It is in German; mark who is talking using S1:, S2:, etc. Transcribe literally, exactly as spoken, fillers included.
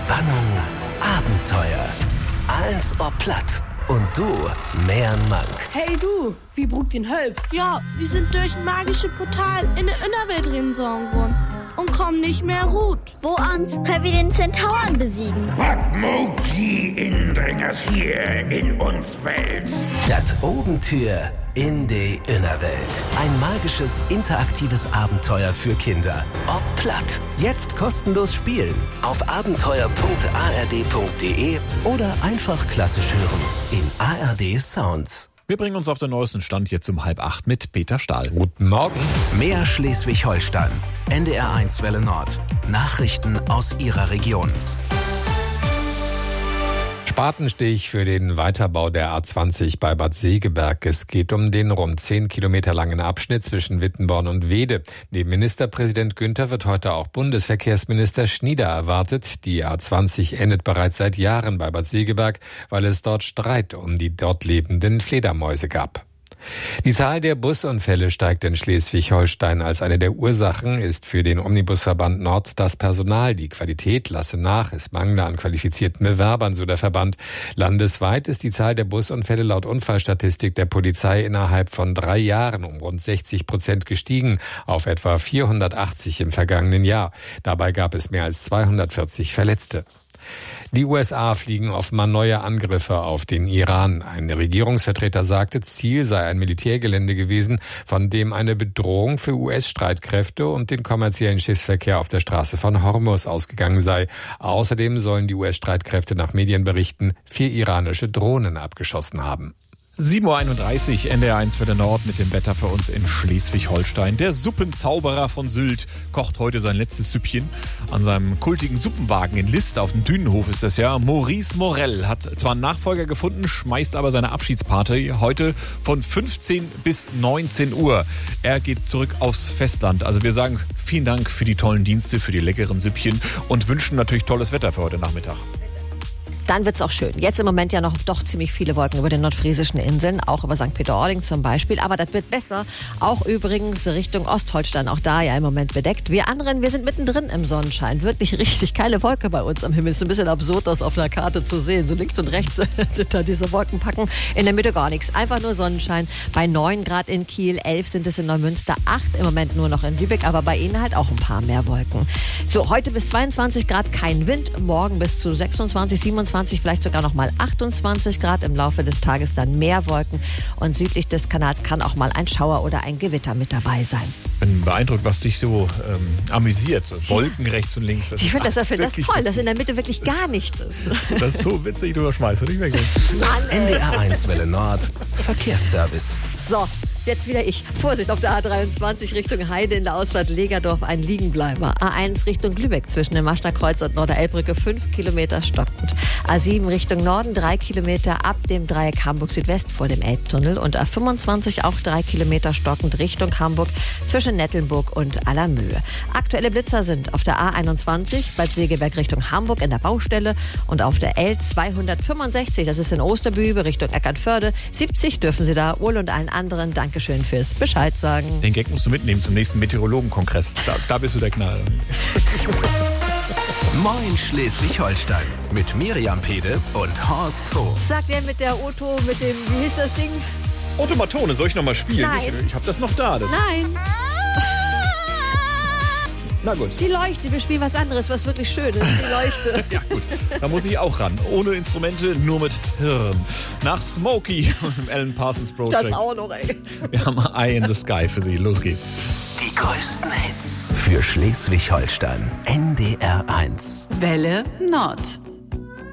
S1: Spannung, Abenteuer. Eins ob platt und du mehr Mank.
S2: Hey du, wie brugt den Hölp?
S3: Ja, wir sind durch ein magisches Portal in der Innerwelt reingesogen worden und kommen nicht mehr ruht.
S4: Wo uns können wir den Zentauren besiegen?
S5: Was mag die Indringers hier in uns Welt?
S1: Das Obentür in die Innerwelt. Ein magisches, interaktives Abenteuer für Kinder. Ob platt. Jetzt kostenlos spielen. Auf abenteuer punkt a r d punkt d e oder einfach klassisch hören. In A R D Sounds.
S6: Wir bringen uns auf den neuesten Stand jetzt um halb acht mit Peter Stahl.
S7: Guten Morgen.
S1: Mehr Schleswig-Holstein. N D R eins Welle Nord. Nachrichten aus Ihrer Region.
S7: Spatenstich für den Weiterbau der A zwanzig bei Bad Segeberg. Es geht um den rund zehn Kilometer langen Abschnitt zwischen Wittenborn und Weede. Neben Ministerpräsident Günther wird heute auch Bundesverkehrsminister Schnieder erwartet. Die A zwanzig endet bereits seit Jahren bei Bad Segeberg, weil es dort Streit um die dort lebenden Fledermäuse gab. Die Zahl der Busunfälle steigt in Schleswig-Holstein. Als eine der Ursachen ist für den Omnibusverband Nord das Personal. Die Qualität lasse nach, es mangle an qualifizierten Bewerbern, so der Verband. Landesweit ist die Zahl der Busunfälle laut Unfallstatistik der Polizei innerhalb von drei Jahren um rund sechzig Prozent gestiegen, auf etwa vierhundertachtzig im vergangenen Jahr. Dabei gab es mehr als zweihundertvierzig Verletzte. Die U S A fliegen offenbar neue Angriffe auf den Iran. Ein Regierungsvertreter sagte, Ziel sei ein Militärgelände gewesen, von dem eine Bedrohung für U S-Streitkräfte und den kommerziellen Schiffsverkehr auf der Straße von Hormuz ausgegangen sei. Außerdem sollen die U S-Streitkräfte nach Medienberichten vier iranische Drohnen abgeschossen haben.
S6: sieben Uhr einunddreißig, N D R eins Welle Nord mit dem Wetter für uns in Schleswig-Holstein. Der Suppenzauberer von Sylt kocht heute sein letztes Süppchen. An seinem kultigen Suppenwagen in List auf dem Dünenhof ist das ja. Maurice Morell hat zwar einen Nachfolger gefunden, schmeißt aber seine Abschiedsparty heute von fünfzehn bis neunzehn Uhr. Er geht zurück aufs Festland. Also wir sagen vielen Dank für die tollen Dienste, für die leckeren Süppchen und wünschen natürlich tolles Wetter für heute Nachmittag.
S8: Dann wird's auch schön. Jetzt im Moment ja noch doch ziemlich viele Wolken über den nordfriesischen Inseln, auch über Sankt Peter-Ording zum Beispiel. Aber das wird besser. Auch übrigens Richtung Ostholstein, auch da ja im Moment bedeckt. Wir anderen, wir sind mittendrin im Sonnenschein. Wirklich richtig keine Wolke bei uns am Himmel. Ist ein bisschen absurd, das auf einer Karte zu sehen. So links und rechts sind da diese Wolkenpacken. In der Mitte gar nichts. Einfach nur Sonnenschein. Bei neun Grad in Kiel, elf sind es in Neumünster, acht im Moment nur noch in Lübeck. Aber bei Ihnen halt auch ein paar mehr Wolken. So, heute bis zweiundzwanzig Grad kein Wind. Morgen bis zu sechsundzwanzig, siebenundzwanzig, vielleicht sogar noch mal achtundzwanzig Grad. Im Laufe des Tages dann mehr Wolken. Und südlich des Kanals kann auch mal ein Schauer oder ein Gewitter mit dabei sein.
S6: Ich bin beeindruckt, was dich so ähm, amüsiert. Wolken rechts und links.
S8: Das ich finde das, find das toll, witzig, dass in der Mitte wirklich gar nichts ist.
S6: Das ist so witzig, du schmeißt du nicht weg.
S1: N D R eins Welle Nord, Verkehrsservice.
S8: So. Jetzt wieder ich. Vorsicht auf der A dreiundzwanzig Richtung Heide in der Ausfahrt Legerdorf, ein Liegenbleiber. A eins Richtung Lübeck zwischen dem Maschner Kreuz und Norderelbbrücke fünf Kilometer stockend. A sieben Richtung Norden drei Kilometer ab dem Dreieck Hamburg Südwest vor dem Elbtunnel und A fünfundzwanzig auch drei Kilometer stockend Richtung Hamburg zwischen Nettelnburg und Allermöhe. Aktuelle Blitzer sind auf der A einundzwanzig Bad Segeberg Richtung Hamburg in der Baustelle und auf der L zweihundertfünfundsechzig, das ist in Osterbübe Richtung Eckernförde. siebzig dürfen Sie da, Uhl und allen anderen. Danke. Dankeschön fürs Bescheid sagen.
S6: Den Gag musst du mitnehmen zum nächsten Meteorologenkongress. Da, da bist du der Knall.
S1: Moin Schleswig-Holstein mit Miriam Pede und Horst Hof.
S8: Sagt der mit der Otto, mit dem, wie hieß das Ding?
S6: Automatone, soll ich noch mal spielen?
S8: Nein.
S6: Ich, ich hab das noch da. Das
S8: Nein.
S6: Na gut.
S8: Die Leuchte, wir spielen was anderes, was wirklich schön ist. Die Leuchte.
S6: Ja gut, da muss ich auch ran. Ohne Instrumente, nur mit Hirn. Nach Smokey und dem Alan Parsons Project.
S8: Das auch noch, ey.
S6: Wir haben Eye in the Sky für Sie. Los geht's.
S1: Die größten Hits für Schleswig-Holstein. N D R eins.
S9: Welle Nord.